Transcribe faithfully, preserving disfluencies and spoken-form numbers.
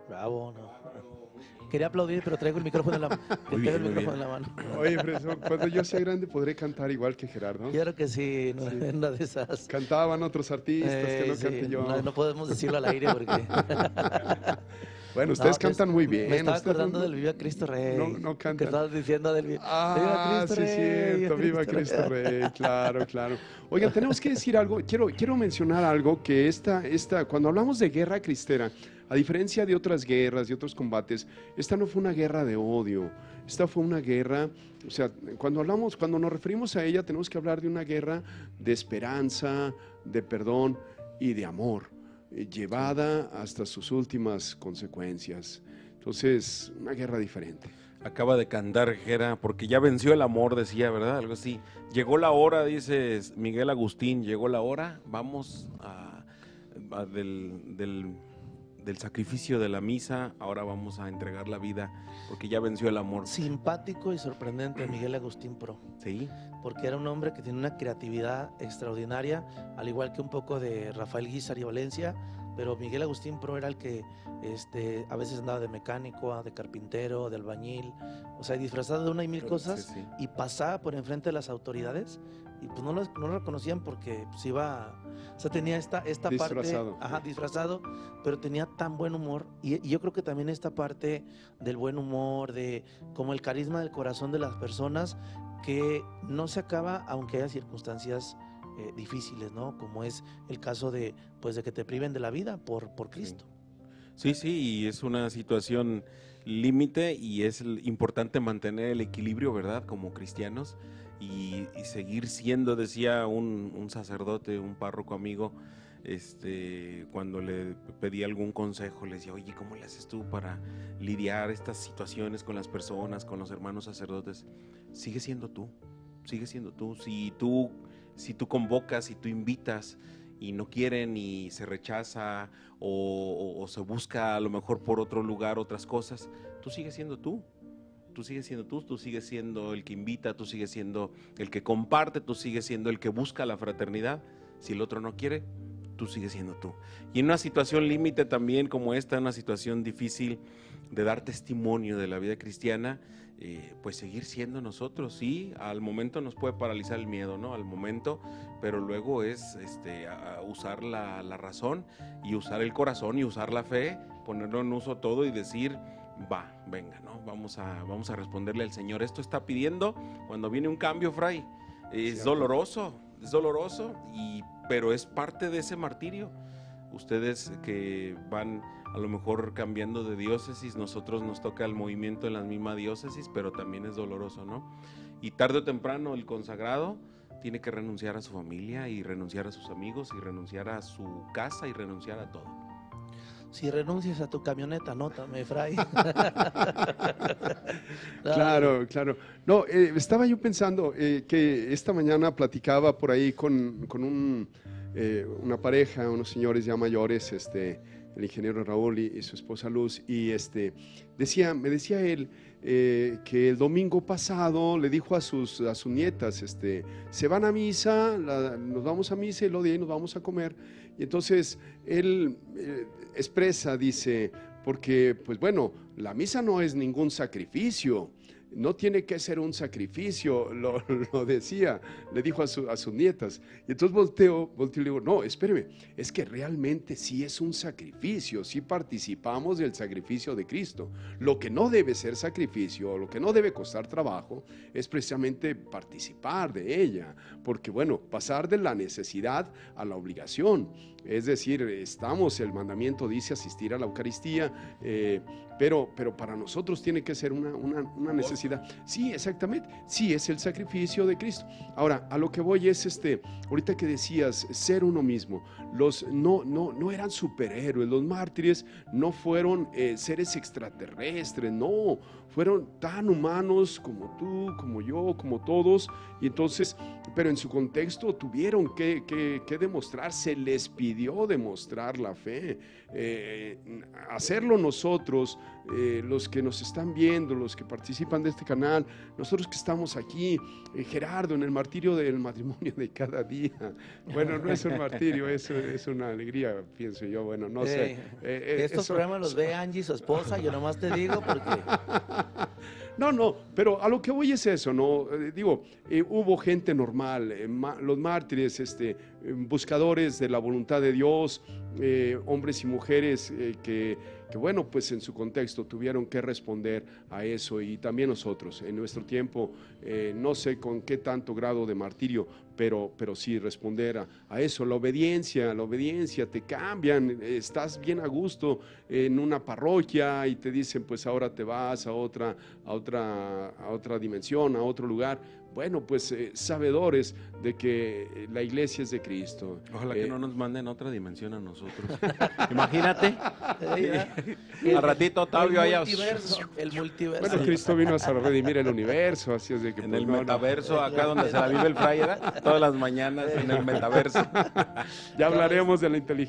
Bravo, no. Quería aplaudir, pero traigo el micrófono en la, Muy traigo el bien, muy micrófono bien. en la mano. Oye, profesor, cuando yo sea grande podré cantar igual que Gerardo. Claro que sí, no, Sí. una de esas. Cantaban otros artistas, que Eh, no cante sí, yo. no, no podemos decirlo al aire porque. Bueno, No, ustedes pues, cantan muy me bien. estaba Ustedes no, acordando no, del Viva Cristo no, Rey. no Que cantan. estabas diciendo del Vi- Viva Ah, Cristo sí es Rey. cierto, viva Cristo Rey, claro, claro. Oigan, tenemos que decir algo, quiero, quiero mencionar algo, que esta, esta, cuando hablamos de guerra cristera, a diferencia de otras guerras, de otros combates, esta no fue una guerra de odio, esta fue una guerra, o sea, cuando hablamos, cuando nos referimos a ella, tenemos que hablar de una guerra de esperanza, de perdón y de amor, eh, llevada hasta sus últimas consecuencias. Entonces, una guerra diferente. Acaba de cantar Jera, porque ya venció el amor, decía, ¿verdad? Algo así. Llegó la hora, dice Miguel Agustín, llegó la hora, vamos a, a del, del, del sacrificio de la misa, ahora vamos a entregar la vida, porque ya venció el amor. Simpático y sorprendente, Miguel Agustín Pro. Sí. Porque era un hombre que tiene una creatividad extraordinaria, al igual que un poco de Rafael Guízar y Valencia, pero Miguel Agustín Pro era el que este, a veces andaba de mecánico, de carpintero, de albañil, o sea, disfrazado de una y mil cosas, Sí, sí. y pasaba por enfrente de las autoridades y pues no lo, no lo reconocían porque pues iba, o sea, tenía esta, esta Disfrazado. parte, ajá, disfrazado, pero tenía tan buen humor, y, y yo creo que también esta parte del buen humor, de como el carisma del corazón de las personas, que no se acaba aunque haya circunstancias eh, difíciles, ¿no? Como es el caso de, pues, de que te priven de la vida por, por Cristo. Sí, sí, y es una situación límite y es importante mantener el equilibrio, ¿verdad? Como cristianos y, y seguir siendo, decía un, un sacerdote, un párroco amigo, este, cuando le pedí algún consejo, le decía, oye, ¿cómo le haces tú para lidiar estas situaciones con las personas, con los hermanos sacerdotes? Sigue siendo tú, sigue siendo tú. Si tú, si tú convocas, si tú invitas y no quieren y se rechaza o, o, o se busca a lo mejor por otro lugar otras cosas, tú sigues siendo tú. Tú sigues siendo tú, tú sigues siendo el que invita, tú sigues siendo el que comparte, tú sigues siendo el que busca la fraternidad. Si el otro no quiere, tú sigues siendo tú. Y en una situación límite también como esta, una situación difícil de dar testimonio de la vida cristiana, eh, pues seguir siendo nosotros. Sí, al momento nos puede paralizar el miedo, ¿no? Al momento, pero luego es este, a, a usar la, la razón y usar el corazón y usar la fe, ponerlo en uso todo y decir, va, venga, ¿no? Vamos a, vamos a responderle al Señor. Esto está pidiendo cuando viene un cambio, Fray. Es Cierto. doloroso, es doloroso, y, pero es parte de ese martirio. Ustedes que van a lo mejor cambiando de diócesis, nosotros nos toca el movimiento en la misma diócesis, pero también es doloroso, ¿no? Y tarde o temprano el consagrado tiene que renunciar a su familia y renunciar a sus amigos y renunciar a su casa y renunciar a todo. Si renuncias a tu camioneta, anótame, Fray. Claro, claro. No, eh, estaba yo pensando eh, que esta mañana platicaba por ahí con, con un, eh, una pareja, unos señores ya mayores, este, el ingeniero Raúl y, y su esposa Luz, y este, decía, me decía él eh, que el domingo pasado le dijo a sus, a sus nietas, este, se van a misa, la, nos vamos a misa y luego de ahí nos vamos a comer. Y entonces él eh, expresa, dice, porque pues bueno, la misa no es ningún sacrificio, no tiene que ser un sacrificio, lo, lo decía, le dijo a, su, a sus nietas. Y entonces volteo, volteo y le digo, no, espéreme, es que realmente sí es un sacrificio, sí participamos del sacrificio de Cristo. Lo que no debe ser sacrificio, lo que no debe costar trabajo, es precisamente participar de ella, porque bueno, pasar de la necesidad a la obligación, es decir, estamos, el mandamiento dice asistir a la Eucaristía, eh, pero, pero para nosotros tiene que ser una, una, una necesidad. Sí, exactamente, sí, es el sacrificio de Cristo. Ahora, a lo que voy es, este, ahorita que decías, ser uno mismo, los, no, no, no eran superhéroes, los mártires no fueron eh, seres extraterrestres, no, fueron tan humanos como tú, como yo, como todos, y entonces, pero en su contexto tuvieron que, que, que demostrar, se les pidió pidió demostrar la fe. Eh, hacerlo nosotros, eh, los que nos están viendo, los que participan de este canal, nosotros que estamos aquí, eh, Gerardo, en el martirio del matrimonio de cada día. Bueno, no es un martirio, es, es una alegría, pienso yo, bueno, no sé. Eh, Eh, estos eso- programas los ve Angie, su esposa, yo nomás te digo porque... No, no, pero a lo que voy es eso, ¿no? Eh, digo, eh, hubo gente normal, eh, ma- los mártires, este, eh, buscadores de la voluntad de Dios, eh, hombres y mujeres eh, que, que, bueno, pues en su contexto tuvieron que responder a eso, y también nosotros, en nuestro tiempo, eh, no sé con qué tanto grado de martirio, pero, pero sí responder a, a eso, la obediencia, la obediencia, te cambian, estás bien a gusto en una parroquia y te dicen, pues ahora te vas a otra, a otra, a otra dimensión, a otro lugar. Bueno, pues eh, sabedores de que la iglesia es de Cristo. Ojalá Eh, que no nos manden a otra dimensión a nosotros. Imagínate. El- Al ratito Octavio el allá. multiverso, el multiverso. Bueno, Cristo vino a redimir el universo, así es de que... En pues, el no, no. metaverso, acá donde se la vive el fraile, todas las mañanas en el metaverso. Ya hablaremos de la inteligencia.